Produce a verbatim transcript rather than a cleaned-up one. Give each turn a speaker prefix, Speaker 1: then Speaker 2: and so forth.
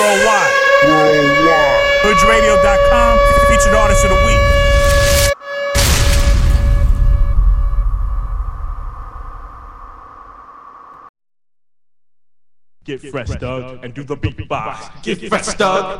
Speaker 1: Worldwide. Worldwide. Hoods Radio dot com, featured artist of the week. Get fresh, Doug, and do the beatbox.
Speaker 2: Get fresh, Doug,